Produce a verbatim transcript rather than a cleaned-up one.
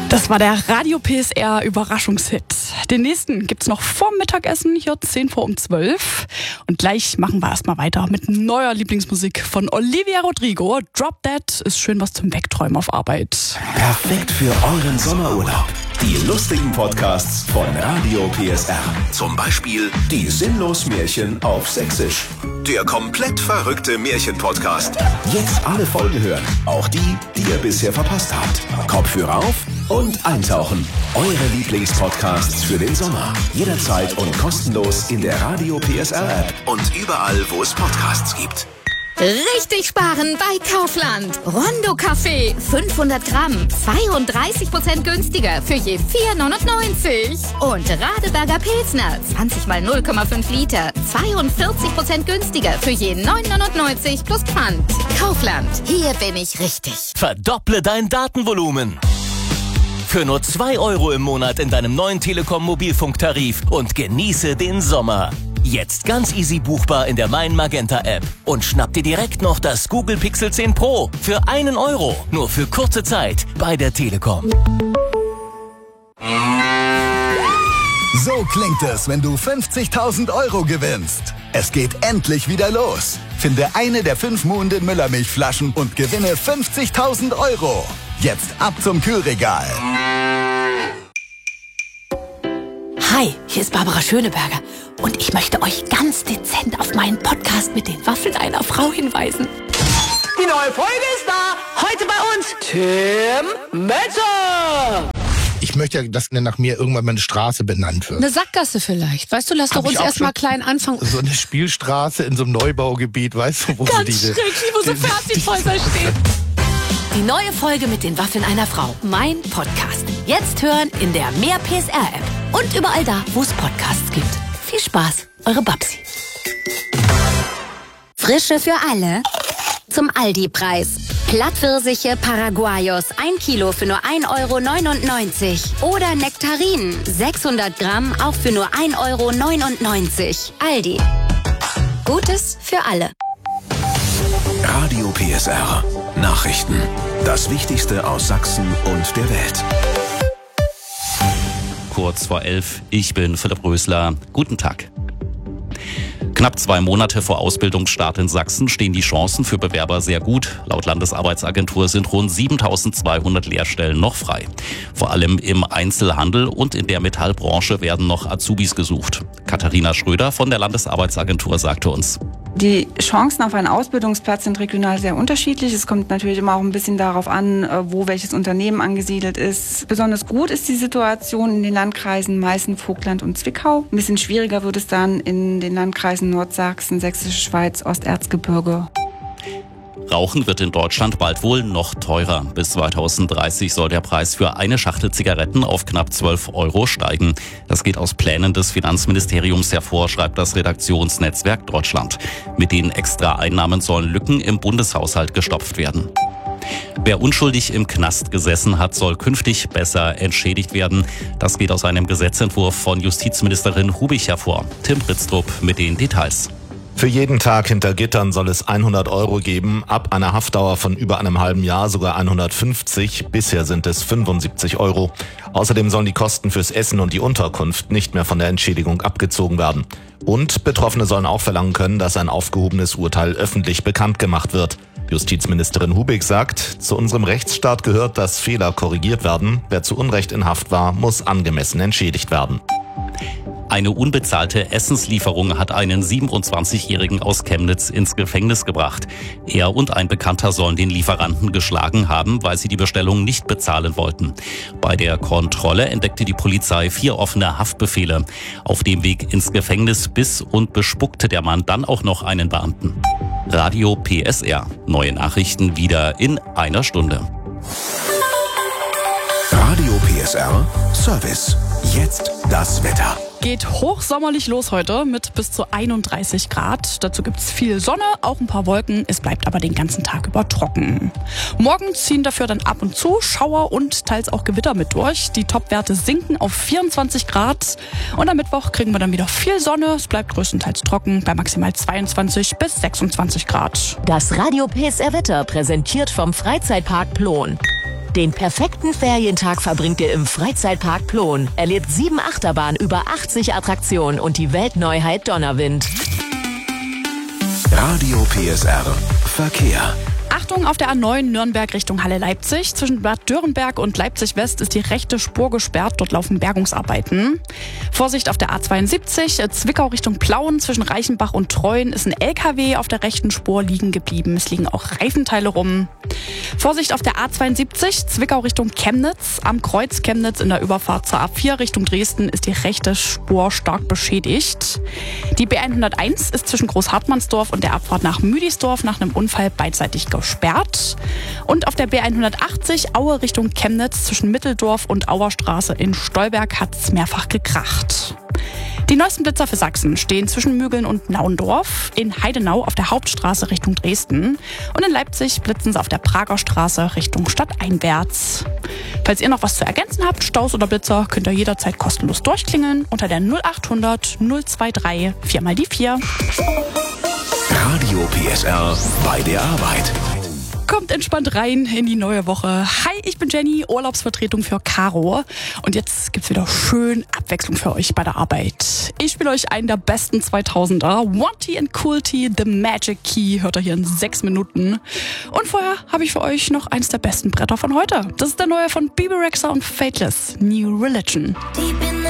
Das war der Radio P S R Überraschungshit. Den nächsten gibt's noch vorm Mittagessen, hier zehn vor um zwölf. Und gleich machen wir erstmal weiter mit neuer Lieblingsmusik von Olivia Rodrigo. Drop That ist schön was zum Wegträumen auf Arbeit. Perfekt für euren Sommerurlaub. Die lustigen Podcasts von Radio P S R. Zum Beispiel die Sinnlos-Märchen auf Sächsisch. Der komplett verrückte Märchen-Podcast. Jetzt alle Folgen hören. Auch die, die ihr bisher verpasst habt. Kopfhörer auf und eintauchen. Eure Lieblingspodcasts für den Sommer. Jederzeit und kostenlos in der Radio P S R App und überall, wo es Podcasts gibt. Richtig sparen bei Kaufland. Rondo Kaffee, fünfhundert Gramm, zweiunddreißig Prozent günstiger für je vier neunundneunzig. Und Radeberger Pilsner, zwanzig mal null Komma fünf Liter, zweiundvierzig Prozent günstiger für je neun neunundneunzig plus Pfand. Kaufland, hier bin ich richtig. Verdopple dein Datenvolumen. Für nur zwei Euro im Monat in deinem neuen Telekom-Mobilfunktarif und genieße den Sommer. Jetzt ganz easy buchbar in der Mein Magenta App. Und schnapp dir direkt noch das Google Pixel zehn Pro für einen Euro. Nur für kurze Zeit bei der Telekom. So klingt es, wenn du fünfzigtausend Euro gewinnst. Es geht endlich wieder los. Finde eine der fünf Muhnden Müllermilchflaschen und gewinne fünfzigtausend Euro. Jetzt ab zum Kühlregal. Hi, hier ist Barbara Schöneberger und ich möchte euch ganz dezent auf meinen Podcast mit den Waffeln einer Frau hinweisen. Die neue Folge ist da. Heute bei uns Tim Melzer. Ich möchte ja, dass nach mir irgendwann mal eine Straße benannt wird. Eine Sackgasse vielleicht. Weißt du, lass Hab doch ich uns auch erst mal schon- klein anfangen. So eine Spielstraße in so einem Neubaugebiet, weißt du, wo Ganz diese... schrecklich, wo so diese- Fertighäuser stehen. Die neue Folge mit den Waffeln einer Frau. Mein Podcast. Jetzt hören in der Mehr P S R App. Und überall da, wo es Podcasts gibt. Viel Spaß, eure Babsi. Frische für alle zum Aldi-Preis. Plattpfirsiche Paraguayos, ein Kilo für nur ein Euro neunundneunzig. Oder Nektarinen, sechshundert Gramm, auch für nur ein Euro neunundneunzig. Aldi. Gutes für alle. Radio P S R. Nachrichten. Das Wichtigste aus Sachsen und der Welt. Kurz vor elf, ich bin Philipp Rösler. Guten Tag. Knapp zwei Monate vor Ausbildungsstart in Sachsen stehen die Chancen für Bewerber sehr gut. Laut Landesarbeitsagentur sind rund siebentausendzweihundert Lehrstellen noch frei. Vor allem im Einzelhandel und in der Metallbranche werden noch Azubis gesucht. Katharina Schröder von der Landesarbeitsagentur sagte uns: Die Chancen auf einen Ausbildungsplatz sind regional sehr unterschiedlich. Es kommt natürlich immer auch ein bisschen darauf an, wo welches Unternehmen angesiedelt ist. Besonders gut ist die Situation in den Landkreisen Meißen, Vogtland und Zwickau. Ein bisschen schwieriger wird es dann in den Landkreisen Nordsachsen, Sächsische Schweiz, Osterzgebirge. Rauchen wird in Deutschland bald wohl noch teurer. Bis zweitausenddreißig soll der Preis für eine Schachtel Zigaretten auf knapp zwölf Euro steigen. Das geht aus Plänen des Finanzministeriums hervor, schreibt das Redaktionsnetzwerk Deutschland. Mit den Extra-Einnahmen sollen Lücken im Bundeshaushalt gestopft werden. Wer unschuldig im Knast gesessen hat, soll künftig besser entschädigt werden. Das geht aus einem Gesetzentwurf von Justizministerin Hubig hervor. Tim Britztrup mit den Details. Für jeden Tag hinter Gittern soll es hundert Euro geben, ab einer Haftdauer von über einem halben Jahr sogar hundertfünfzig, bisher sind es fünfundsiebzig Euro. Außerdem sollen die Kosten fürs Essen und die Unterkunft nicht mehr von der Entschädigung abgezogen werden. Und Betroffene sollen auch verlangen können, dass ein aufgehobenes Urteil öffentlich bekannt gemacht wird. Justizministerin Hubig sagt, zu unserem Rechtsstaat gehört, dass Fehler korrigiert werden. Wer zu Unrecht in Haft war, muss angemessen entschädigt werden. Eine unbezahlte Essenslieferung hat einen siebenundzwanzigjährigen aus Chemnitz ins Gefängnis gebracht. Er und ein Bekannter sollen den Lieferanten geschlagen haben, weil sie die Bestellung nicht bezahlen wollten. Bei der Kontrolle entdeckte die Polizei vier offene Haftbefehle. Auf dem Weg ins Gefängnis biss und bespuckte der Mann dann auch noch einen Beamten. Radio P S R. Neue Nachrichten wieder in einer Stunde. Radio P S R Service. Jetzt das Wetter. Geht hochsommerlich los heute mit bis zu einunddreißig Grad. Dazu gibt's viel Sonne, auch ein paar Wolken. Es bleibt aber den ganzen Tag über trocken. Morgen ziehen dafür dann ab und zu Schauer und teils auch Gewitter mit durch. Die Topwerte sinken auf vierundzwanzig Grad. Und am Mittwoch kriegen wir dann wieder viel Sonne. Es bleibt größtenteils trocken bei maximal zweiundzwanzig bis sechsundzwanzig Grad. Das Radio P S R Wetter präsentiert vom Freizeitpark Plon. Den perfekten Ferientag verbringt ihr im Freizeitpark Plon. Erlebt sieben Achterbahnen, über achtzig Attraktionen und die Weltneuheit Donnerwind. Radio P S R Verkehr. Achtung, auf der A neun Nürnberg Richtung Halle-Leipzig. Zwischen Bad Dürrenberg und Leipzig-West ist die rechte Spur gesperrt. Dort laufen Bergungsarbeiten. Vorsicht auf der A zweiundsiebzig, Zwickau Richtung Plauen. Zwischen Reichenbach und Treuen ist ein L K W auf der rechten Spur liegen geblieben. Es liegen auch Reifenteile rum. Vorsicht auf der A zweiundsiebzig, Zwickau Richtung Chemnitz. Am Kreuz Chemnitz in der Überfahrt zur A vier Richtung Dresden ist die rechte Spur stark beschädigt. Die B hunderteins ist zwischen Großhartmannsdorf und der Abfahrt nach Müdisdorf nach einem Unfall beidseitig gesperrt. Und auf der B hundertachtzig Aue Richtung Chemnitz zwischen Mitteldorf und Auerstraße in Stolberg hat es mehrfach gekracht. Die neuesten Blitzer für Sachsen stehen zwischen Mügeln und Naundorf, in Heidenau auf der Hauptstraße Richtung Dresden und in Leipzig blitzen sie auf der Prager Straße Richtung stadteinwärts. Falls ihr noch was zu ergänzen habt, Staus oder Blitzer, könnt ihr jederzeit kostenlos durchklingeln unter der null achthundert null zweiundzwanzig vier mal die vier. Radio P S R bei der Arbeit. Kommt entspannt rein in die neue Woche. Hi, ich bin Jenny, Urlaubsvertretung für Caro. Und jetzt gibt's wieder schön Abwechslung für euch bei der Arbeit. Ich spiele euch einen der besten zweitausender. Wanty and Coolty, The Magic Key, hört ihr hier in sechs Minuten. Und vorher habe ich für euch noch eins der besten Bretter von heute. Das ist der neue von Bebe Rexha und Fateless, New Religion.